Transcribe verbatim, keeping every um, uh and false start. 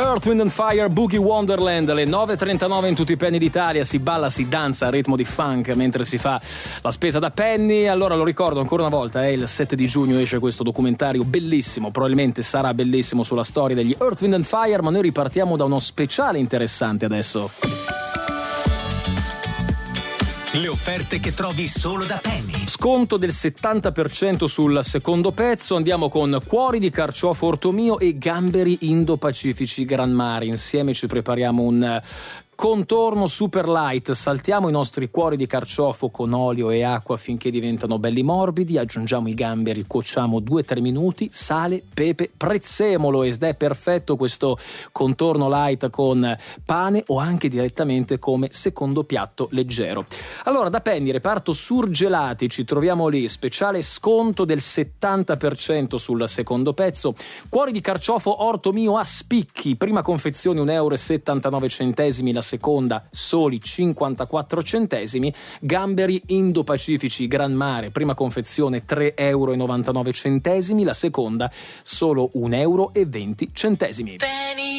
Earth, Wind and Fire, Boogie Wonderland, alle nove e trentanove in tutti i penny d'Italia. Si balla, si danza a ritmo di funk mentre si fa la spesa da penny. Allora lo ricordo ancora una volta, è il sette di giugno esce questo documentario bellissimo, probabilmente sarà bellissimo, sulla storia degli Earth, Wind and Fire, ma noi ripartiamo da uno speciale interessante adesso. Le offerte che trovi solo da Penny. Sconto del settanta per cento sul secondo pezzo. Andiamo con cuori di carciofo ortomio e gamberi indo-pacifici Gran Mare. Insieme ci prepariamo un contorno super light. Saltiamo i nostri cuori di carciofo con olio e acqua finché diventano belli morbidi, aggiungiamo i gamberi, cuociamo due tre minuti, sale, pepe, prezzemolo, ed è perfetto questo contorno light con pane o anche direttamente come secondo piatto leggero. Allora, da Penny, reparto surgelati, ci troviamo lì, speciale sconto del settanta per cento sul secondo pezzo. Cuori di carciofo ortomio a spicchi, prima confezione un euro e settantanove centesimi, la seconda soli cinquantaquattro centesimi. Gamberi indo-pacifici Gran Mare, prima confezione tre euro e novantanove centesimi, la seconda solo un euro e venti centesimi.